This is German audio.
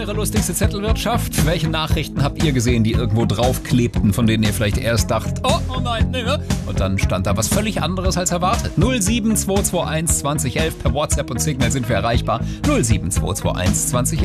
eure lustigste Zettelwirtschaft? Welche Nachrichten habt ihr gesehen, die irgendwo draufklebten, von denen ihr vielleicht erst dachtet, oh nein, nee, und dann stand da was völlig anderes als erwartet? 07221 2011 per WhatsApp und Signal sind wir erreichbar. 07221 2011.